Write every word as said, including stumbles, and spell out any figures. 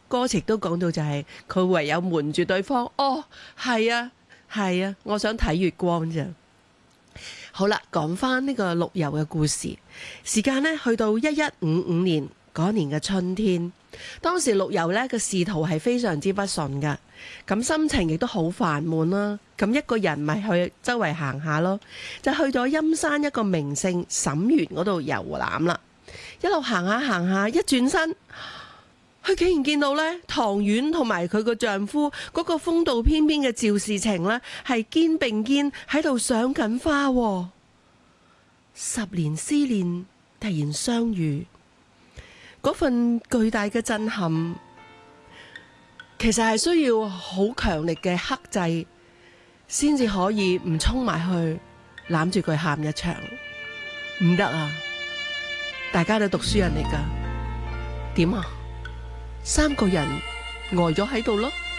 歌詞都講到就係佢唯有瞞住對方。哦，係啊，係啊，我想睇月光咋。好啦，講翻呢個陸游嘅故事。時間呢去到一一五五年嗰年嘅春天，當時陸游呢個仕途係非常之不順噶，咁心情亦都好煩悶啦。咁一個人咪去周圍行下咯，就去咗陰山一個名勝沈園嗰度遊覽啦。一路行下行下，一轉身，佢竟然見到呢唐婉同埋佢個丈夫嗰個風度翩翩嘅趙士晴呢，係肩並肩喺度賞緊花喎。十年思念突然相遇，嗰份巨大嘅震撼，其實係需要好強力嘅克制，先至可以唔衝埋去攬住佢喊一場。唔得啊！大家都讀書人嚟㗎，點啊？三個人呆咗喺度咯。